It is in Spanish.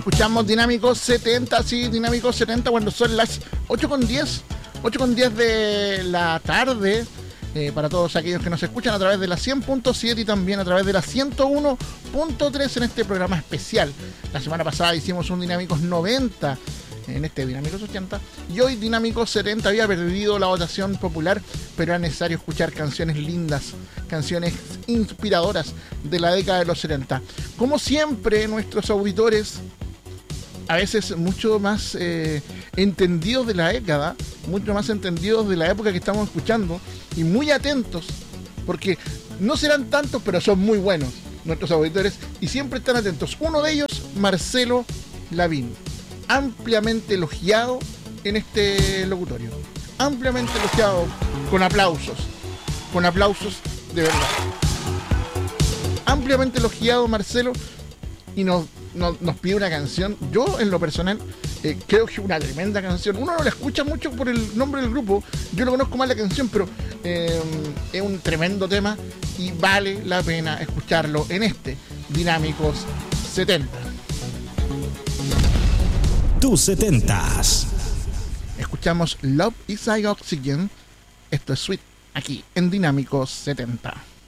Escuchamos Dinámicos 70, sí, Dinámicos 70 cuando son las 8:10 de la tarde. Para todos aquellos que nos escuchan a través de la 100.7 y también a través de la 101.3 en este programa especial. La semana pasada hicimos un Dinámicos 90 en este Dinámicos 80 y hoy Dinámicos 70 había perdido la votación popular, pero era necesario escuchar canciones lindas, canciones inspiradoras de la década de los 70. Como siempre, nuestros auditores, a veces mucho más entendidos de la década, mucho más entendidos de la época que estamos escuchando y muy atentos, porque no serán tantos, pero son muy buenos nuestros auditores y siempre están atentos. Uno de ellos, Marcelo Lavín, ampliamente elogiado en este locutorio, ampliamente elogiado, con aplausos de verdad, ampliamente elogiado Marcelo, y nos pide una canción. Yo en lo personal creo que es una tremenda canción. Uno no la escucha mucho por el nombre del grupo, yo lo conozco más la canción, pero es un tremendo tema y vale la pena escucharlo en este Dinámicos 70. Tus 70s. Escuchamos Love is like Oxygen. Esto es Sweet, aquí en Dinámicos 70.